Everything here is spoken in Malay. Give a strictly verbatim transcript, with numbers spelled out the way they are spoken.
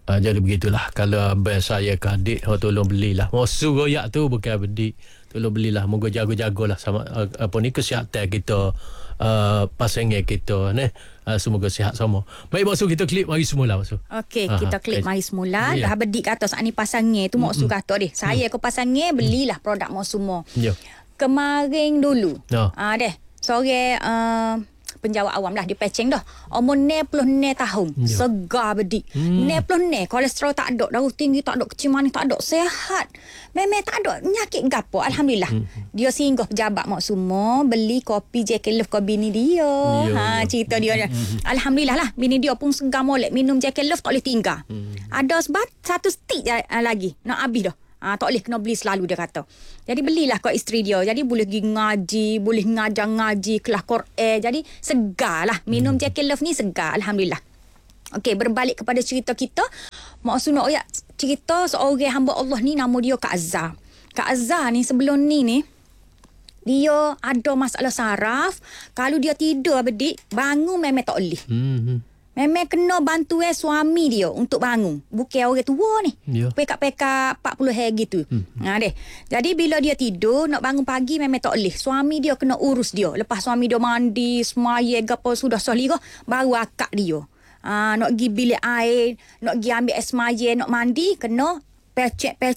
Uh, jadi begitulah. Kalau abang saya ke adik, oh, tolong belilah. Mosu royak tu bukan bedik. Tolong belilah. Moga jaga-jagalah sama uh, apa ni kesihatan kita, uh, pasangan kita ni. Uh, semoga sihat semua. Baik Mak Su, kita klip mari semula Mak Su. Okey, Aha, kita klip mari semula. Ya. Dah bedik kata saat ni pasangnya tu Mak Su kata deh. Saya ke pasangnya belilah produk Mak Su mo. Ya. Kemarin dulu. Ya. Ah deh. Sore uh, penjawat awam lah di Peceng dah. Umur enam puluh enam tahun. Ya. Segar bedik. Hmm. enam puluh enam, kolesterol tak ada, darah tinggi tak ada, kecil manis tak ada, sehat. Memang tak ada penyakit gapo. Alhamdulillah. Hmm. Dia singgah pejabat Mak Sumo beli kopi Jack Love ke bini dia. Ya. Ha, cerita dia. Hmm. Alhamdulillah lah. Bini dia pun segar molek minum Jack Love tak boleh tinggal. Hmm. Ada sebat satu stick je, uh, lagi nak habis dah. Ah, tak boleh kena beli selalu dia kata. Jadi belilah kat isteri dia. Jadi boleh pergi ngaji, boleh ngajar ngaji, kelas Quran. Jadi segar lah. Minum hmm. Jack Love ni segar. Alhamdulillah. Okey, berbalik kepada cerita kita. Mak Su nak ya cerita seorang hamba Allah ni nama dia Kak Azhar. Kak Azhar ni sebelum ni ni dia ada masalah saraf. Kalau dia tidur bedik, bangun memang tak boleh. Hmm. Memang kena bantuan suami dia untuk bangun. Bukan orang tua ni. Ya. Pekak-pekak empat puluh hari gitu. Hmm. Ha, deh. Jadi bila dia tidur, nak bangun pagi memang tak boleh. Suami dia kena urus dia. Lepas suami dia mandi, semaya, apa sudah solih ke, baru akak dia. Ha, nak pergi bilik air, nak pergi ambil air semaya, nak mandi, kena pecek-pecek